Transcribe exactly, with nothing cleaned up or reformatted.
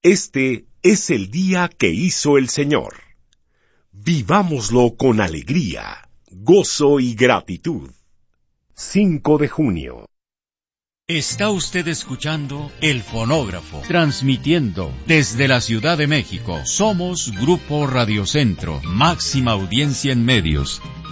Este es el día que hizo el Señor. Vivámoslo con alegría, gozo y gratitud. cinco de junio. Está usted escuchando El Fonógrafo, transmitiendo desde la Ciudad de México. Somos Grupo Radio Centro, máxima audiencia en medios.